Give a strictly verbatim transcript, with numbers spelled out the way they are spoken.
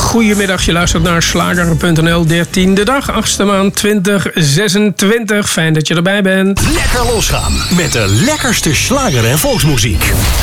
goedemiddag. Je luistert naar slager punt n l. dertiende dag, achtste maand twintig zesentwintig. Fijn dat je erbij bent. Lekker losgaan met de lekkerste slager en volksmuziek.